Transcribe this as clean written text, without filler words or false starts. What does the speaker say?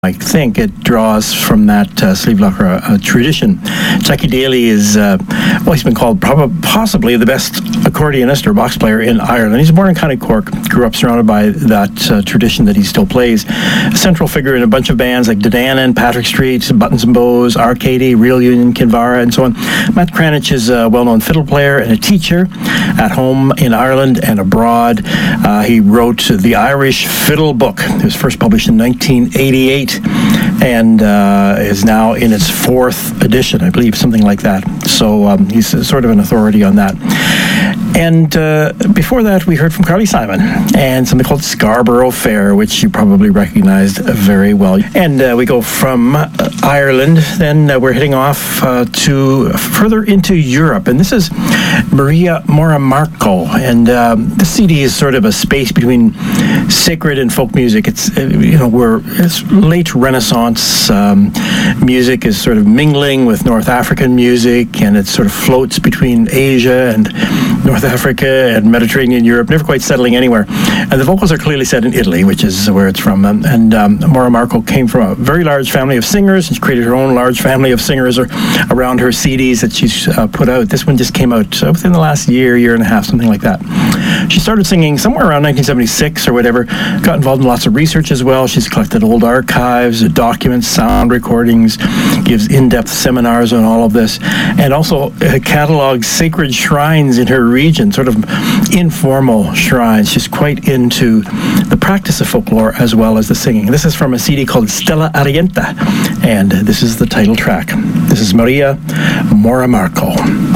I think it draws from that Slievelocra tradition. Jackie Daly is, he's been called possibly the best accordionist or box player in Ireland. He's born in County Cork, grew up surrounded by that tradition that he still plays. A central figure in a bunch of bands like Danann, Patrick Street, Buttons and Bows, Arcady, Real Union, Kinvara, and so on. Matt Kranich is a well-known fiddle player and a teacher at home in Ireland and abroad. He wrote the Irish Fiddle Book. It was first published in 1988. And is now in its fourth edition, I believe, something like that. So he's sort of an authority on that. And before that, we heard from Carly Simon and something called Scarborough Fair, which you probably recognized very well. And we go from Ireland, then we're heading off to further into Europe. And this is Maria Moramarco. And this CD is sort of a space between sacred and folk music. It's, it's late Renaissance. Music is sort of mingling with North African music, and it sort of floats between Asia and North Africa and Mediterranean Europe, never quite settling anywhere. And the vocals are clearly set in Italy, which is where it's from. And Moramarco came from a very large family of singers, and she created her own large family of singers around her CDs that she's put out. This one just came out within the last year and a half, something like that. She started singing somewhere around 1976 or whatever, got involved in lots of research as well. She's collected old archives, documents, sound recordings, gives in-depth seminars on all of this, and also catalogs sacred shrines in her region, sort of informal shrines. She's quite into the practice of folklore as well as the singing. This is from a CD called Stella Arienta, and this is the title track. This is Maria Moramarco.